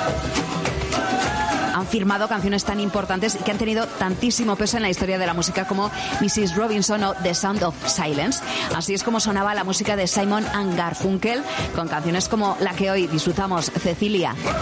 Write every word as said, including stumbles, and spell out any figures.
Han firmado canciones tan importantes y que han tenido tantísimo peso en la historia de la música como missus Robinson o The Sound of Silence. Así es como sonaba la música de Simon and Garfunkel, con canciones como la que hoy disfrutamos, Cecilia.